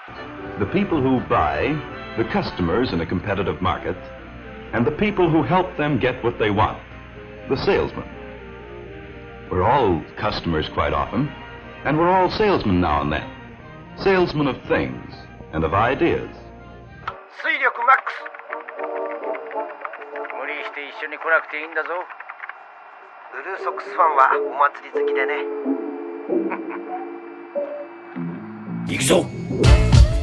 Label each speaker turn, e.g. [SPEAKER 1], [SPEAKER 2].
[SPEAKER 1] The people who buy, the customers in a competitive market, and the people who help them get what they want, the salesmen. We're all customers quite often, and we're all salesmen now and then. Salesmen of things and of ideas.
[SPEAKER 2] 水力マックス。無理して一緒に来なくていいんだぞ。ブルーソックスファンはお祭り好きでね。
[SPEAKER 3] 行くぞ。